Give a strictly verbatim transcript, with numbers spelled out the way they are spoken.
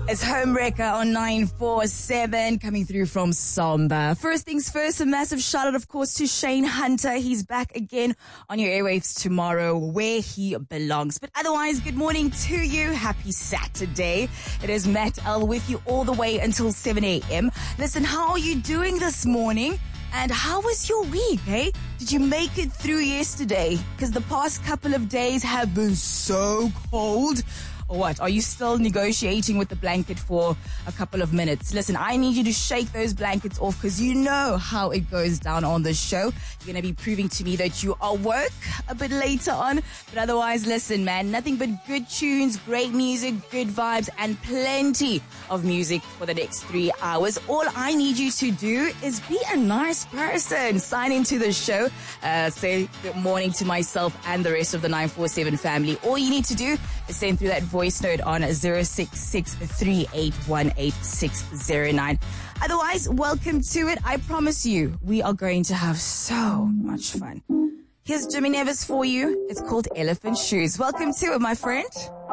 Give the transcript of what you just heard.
It's Homewrecker on nine four seven coming through from Samba. First things first, a massive shout out, of course, to Shane Hunter. He's back again on your airwaves tomorrow where he belongs. But otherwise, good morning to you. Happy Saturday. It is Matt L with you all the way until seven a.m. Listen, how are you doing this morning? And how was your week, eh? Did you make it through yesterday? Because the past couple of days have been so cold. Or what? Are you still negotiating with the blanket for a couple of minutes? Listen, I need you to shake those blankets off because you know how it goes down on this show. You're going to be proving to me that you are woke a bit later on. But otherwise, listen, man, nothing but good tunes, great music, good vibes, and plenty of music for the next three hours. All I need you to do is be a nice person. Sign into the show. Uh, say good morning to myself and the rest of the nine four seven family. All you need to do is send through that voice note on zero six six three eight one eight six zero nine. Otherwise, welcome to it. I promise you, we are going to have so much fun. Here's Jimmy Nevis for you. It's called Elephant Shoes. Welcome to it, my friend.